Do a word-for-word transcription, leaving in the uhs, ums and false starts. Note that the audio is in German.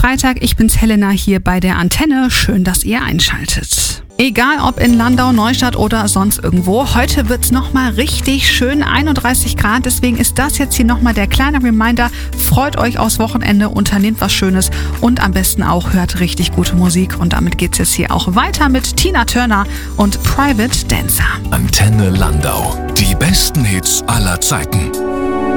Freitag. Ich bin's Helena hier bei der Antenne. Schön, dass ihr einschaltet. Egal ob in Landau, Neustadt oder sonst irgendwo, heute wird's nochmal richtig schön, einunddreißig Grad. Deswegen ist das jetzt hier nochmal der kleine Reminder. Freut euch aufs Wochenende, unternehmt was Schönes und am besten auch hört richtig gute Musik. Und damit geht's jetzt hier auch weiter mit Tina Turner und Private Dancer. Antenne Landau. Die besten Hits aller Zeiten.